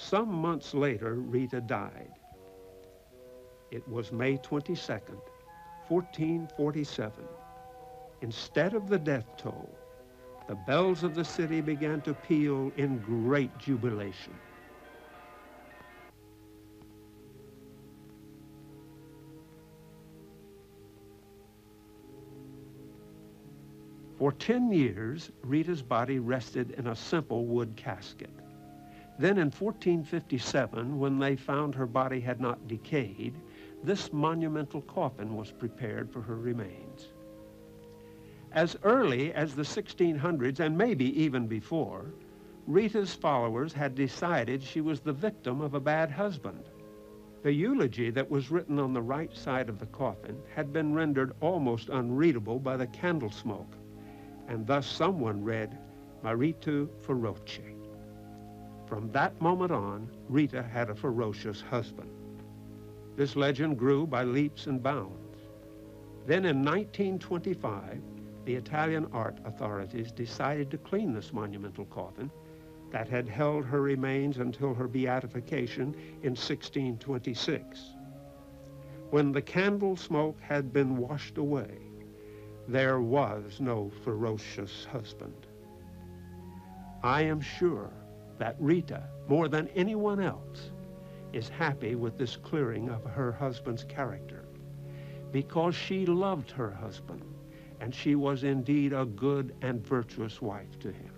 Some months later, Rita died. It was May 22nd, 1447. Instead of the death toll, the bells of the city began to peal in great jubilation. For 10 years, Rita's body rested in a simple wood casket. Then in 1457, when they found her body had not decayed, this monumental coffin was prepared for her remains. As early as the 1600s, and maybe even before, Rita's followers had decided she was the victim of a bad husband. The eulogy that was written on the right side of the coffin had been rendered almost unreadable by the candle smoke, and thus someone read, Maritu feroce. From that moment on, Rita had a ferocious husband. This legend grew by leaps and bounds. Then in 1925, the Italian art authorities decided to clean this monumental coffin that had held her remains until her beatification in 1626. When the candle smoke had been washed away, there was no ferocious husband. I am sure that Rita, more than anyone else, is happy with this clearing of her husband's character because she loved her husband and she was indeed a good and virtuous wife to him.